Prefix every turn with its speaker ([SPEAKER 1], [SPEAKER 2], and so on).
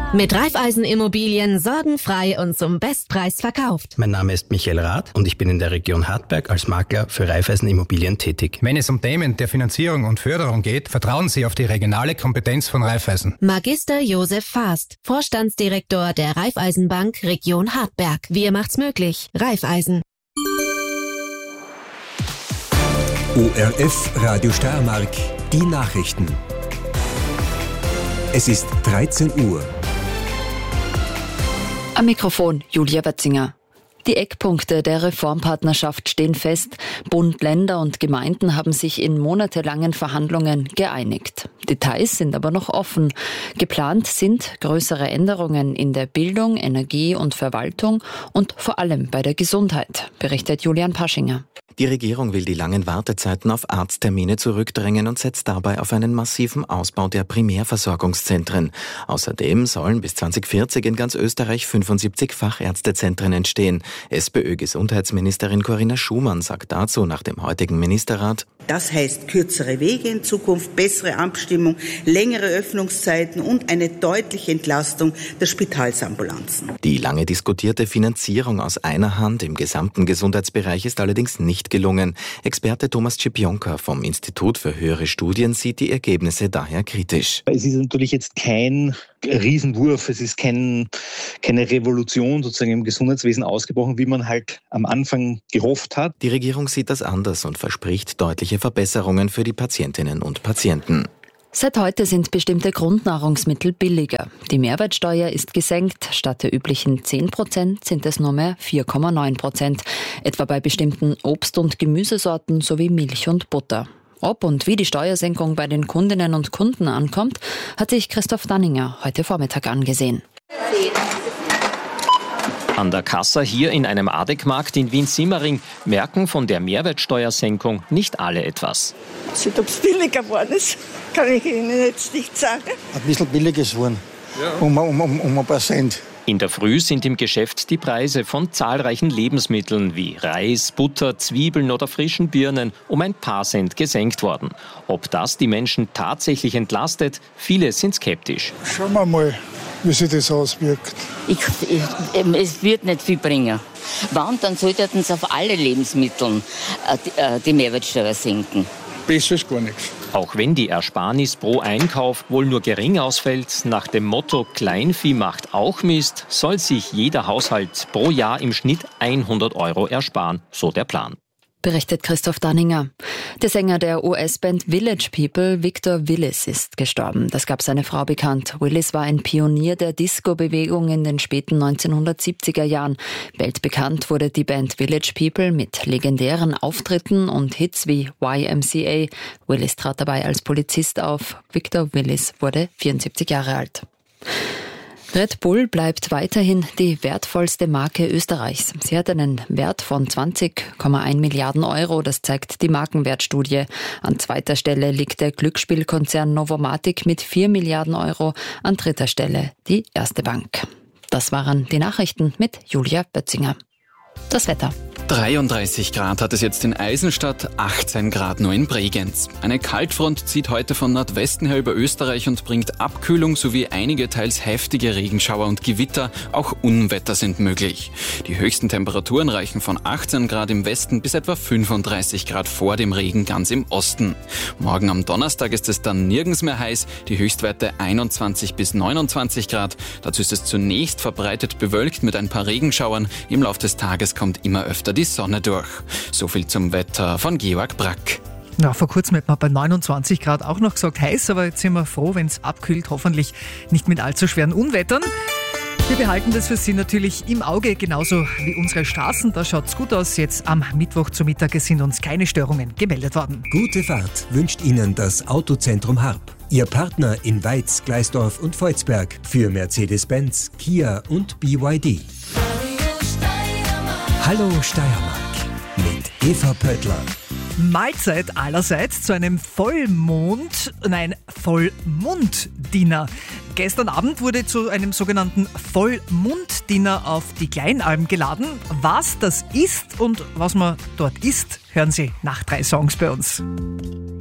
[SPEAKER 1] Mit Raiffeisen Immobilien sorgenfrei und zum Bestpreis verkauft.
[SPEAKER 2] Mein Name ist Michael Rath und ich bin in der Region Hartberg als Makler für Raiffeisen Immobilien tätig.
[SPEAKER 3] Wenn es um Themen der Finanzierung und Förderung geht, vertrauen Sie auf die regionale Kompetenz von Raiffeisen.
[SPEAKER 1] Magister Josef Faast, Vorstandsdirektor der Raiffeisenbank Region Hartberg. Wir macht's möglich. Raiffeisen.
[SPEAKER 4] ORF Radio Steiermark, die Nachrichten. Es ist 13 Uhr.
[SPEAKER 5] Am Mikrofon Julia Wetzinger. Die Eckpunkte der Reformpartnerschaft stehen fest. Bund, Länder und Gemeinden haben sich in monatelangen Verhandlungen geeinigt. Details sind aber noch offen. Geplant sind größere Änderungen in der Bildung, Energie und Verwaltung und vor allem bei der Gesundheit, berichtet Julian Paschinger.
[SPEAKER 6] Die Regierung will die langen Wartezeiten auf Arzttermine zurückdrängen und setzt dabei auf einen massiven Ausbau der Primärversorgungszentren. Außerdem sollen bis 2040 in ganz Österreich 75 Fachärztezentren entstehen. SPÖ-Gesundheitsministerin Corinna Schumann sagt dazu nach dem heutigen Ministerrat:
[SPEAKER 7] Das heißt kürzere Wege in Zukunft, bessere Abstimmung, längere Öffnungszeiten und eine deutliche Entlastung der Spitalsambulanzen.
[SPEAKER 6] Die lange diskutierte Finanzierung aus einer Hand im gesamten Gesundheitsbereich ist allerdings nicht gelungen. Experte Thomas Czipionka vom Institut für höhere Studien sieht die Ergebnisse daher kritisch.
[SPEAKER 8] Es ist natürlich jetzt kein Riesenwurf, es ist keine Revolution sozusagen im Gesundheitswesen ausgebrochen, wie man halt am Anfang gehofft hat.
[SPEAKER 6] Die Regierung sieht das anders und verspricht deutliche Verbesserungen für die Patientinnen und Patienten.
[SPEAKER 5] Seit heute sind bestimmte Grundnahrungsmittel billiger. Die Mehrwertsteuer ist gesenkt. Statt der üblichen 10% sind es nur mehr 4,9%. Etwa bei bestimmten Obst- und Gemüsesorten sowie Milch und Butter. Ob und wie die Steuersenkung bei den Kundinnen und Kunden ankommt, hat sich Christoph Danninger heute Vormittag angesehen.
[SPEAKER 9] An der Kassa hier in einem Adekmarkt in Wien-Simmering merken von der Mehrwertsteuersenkung nicht alle etwas.
[SPEAKER 10] Ob es billiger geworden ist, kann ich Ihnen jetzt nicht sagen.
[SPEAKER 11] Ein bisschen billiger geworden, um ein paar Cent.
[SPEAKER 9] In der Früh sind im Geschäft die Preise von zahlreichen Lebensmitteln wie Reis, Butter, Zwiebeln oder frischen Birnen um ein paar Cent gesenkt worden. Ob das die Menschen tatsächlich entlastet, viele sind skeptisch.
[SPEAKER 11] Schauen wir mal, wie sich das auswirkt.
[SPEAKER 12] Es wird nicht viel bringen. Wann, dann sollten sie auf alle Lebensmittel die Mehrwertsteuer senken.
[SPEAKER 11] Besser ist gar nichts.
[SPEAKER 9] Auch wenn die Ersparnis pro Einkauf wohl nur gering ausfällt, nach dem Motto Kleinvieh macht auch Mist, soll sich jeder Haushalt pro Jahr im Schnitt 100 € ersparen, so der Plan.
[SPEAKER 5] Berichtet Christoph Danninger. Der Sänger der US-Band Village People, Victor Willis, ist gestorben. Das gab seine Frau bekannt. Willis war ein Pionier der Disco-Bewegung in den späten 1970er Jahren. Weltbekannt wurde die Band Village People mit legendären Auftritten und Hits wie YMCA. Willis trat dabei als Polizist auf. Victor Willis wurde 74 Jahre alt. Red Bull bleibt weiterhin die wertvollste Marke Österreichs. Sie hat einen Wert von 20,1 Milliarden €, das zeigt die Markenwertstudie. An zweiter Stelle liegt der Glücksspielkonzern Novomatic mit 4 Milliarden €, an dritter Stelle die Erste Bank. Das waren die Nachrichten mit Julia Bötzinger. Das Wetter.
[SPEAKER 13] 33 Grad hat es jetzt in Eisenstadt, 18 Grad nur in Bregenz. Eine Kaltfront zieht heute von Nordwesten her über Österreich und bringt Abkühlung sowie einige teils heftige Regenschauer und Gewitter. Auch Unwetter sind möglich. Die höchsten Temperaturen reichen von 18 Grad im Westen bis etwa 35 Grad vor dem Regen ganz im Osten. Morgen am Donnerstag ist es dann nirgends mehr heiß, die Höchstwerte 21 bis 29 Grad. Dazu ist es zunächst verbreitet bewölkt mit ein paar Regenschauern. Im Laufe des Tages kommt immer öfter die Sonne durch. So viel zum Wetter von Georg Brack.
[SPEAKER 14] Ja, vor kurzem hat man bei 29 Grad auch noch gesagt heiß, aber jetzt sind wir froh, wenn es abkühlt, hoffentlich nicht mit allzu schweren Unwettern. Wir behalten das für Sie natürlich im Auge, genauso wie unsere Straßen. Da schaut es gut aus. Jetzt am Mittwoch zu Mittag sind uns keine Störungen gemeldet worden.
[SPEAKER 4] Gute Fahrt wünscht Ihnen das Autozentrum Harp. Ihr Partner in Weiz, Gleisdorf und Volzberg für Mercedes-Benz, Kia und BYD. Hallo Steiermark mit Eva Pöttler.
[SPEAKER 14] Mahlzeit allerseits zu einem Vollmunddiener. Gestern Abend wurde zu einem sogenannten Vollmunddiener auf die Kleinalm geladen. Was das ist und was man dort isst, hören Sie nach 3 Songs bei uns.